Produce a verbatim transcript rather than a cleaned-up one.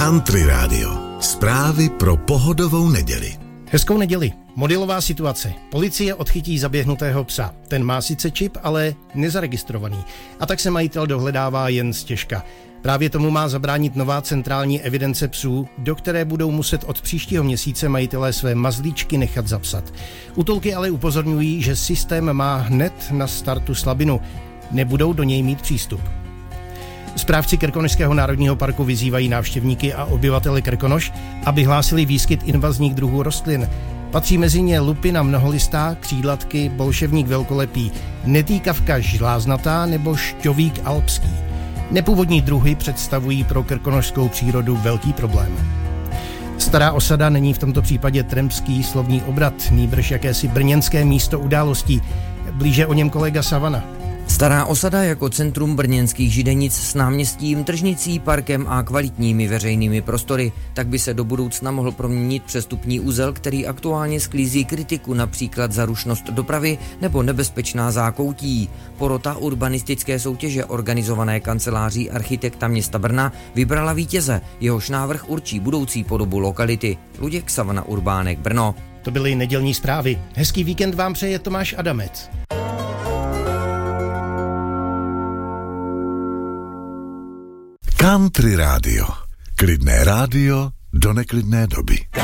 Country Radio. Zprávy pro pohodovou neděli. Hezkou neděli. Modelová situace. Policie odchytí zaběhnutého psa. Ten má sice čip, ale nezaregistrovaný. A tak se majitel dohledává jen stěžka. Právě tomu má zabránit nová centrální evidence psů, do které budou muset od příštího měsíce majitelé své mazlíčky nechat zapsat. Útulky ale upozorňují, že systém má hned na startu slabinu. Nebudou do něj mít přístup. Správci Krkonošského národního parku vyzývají návštěvníky a obyvatele Krkonoš, aby hlásili výskyt invazních druhů rostlin. Patří mezi ně lupina mnoholistá, křídlatky, bolševník velkolepý, netýkavka žláznatá nebo šťovík alpský. Nepůvodní druhy představují pro krkonošskou přírodu velký problém. Stará osada není v tomto případě tremský slovní obrat, nýbrž jakési brněnské místo událostí. Blíže o něm kolega Savana. Stará osada jako centrum brněnských Židenic s náměstím, tržnicí, parkem a kvalitními veřejnými prostory, tak by se do budoucna mohl proměnit přestupní uzel, který aktuálně sklízí kritiku, například za rušnost dopravy nebo nebezpečná zákoutí. Porota urbanistické soutěže organizované kanceláří architekta města Brna vybrala vítěze, jehož návrh určí budoucí podobu lokality. Luděk Savana, Urbánek, Brno. To byly nedělní zprávy. Hezký víkend vám přeje Tomáš Adamec. Country Radio. Klidné rádio do neklidné doby.